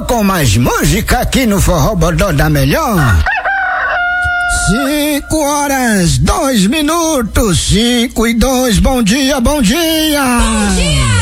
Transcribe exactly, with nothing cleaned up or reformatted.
voltou com mais música aqui no Forró Bodó da Melhor. Cinco horas, dois minutos, cinco e dois, bom dia, bom dia! Bom dia!